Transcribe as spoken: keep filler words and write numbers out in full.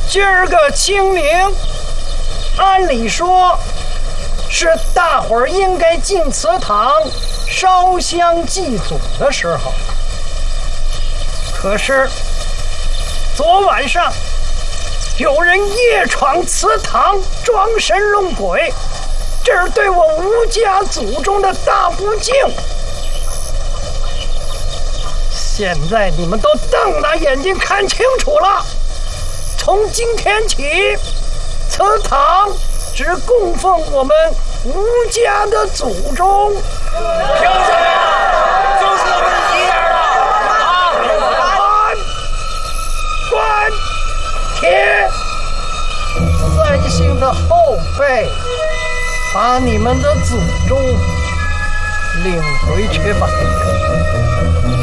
今儿个清明，按理说是大伙儿应该进祠堂烧香祭祖的时候，可是昨晚上有人夜闯祠堂，装神弄鬼，这是对我吴家祖宗的大不敬。现在你们都瞪大眼睛看清楚了，从今天起，祠堂只供奉我们吴家的祖宗。 凭什么呀？就是我们一样的啊！ 关关铁三姓的后辈，把你们的祖宗领回去吧。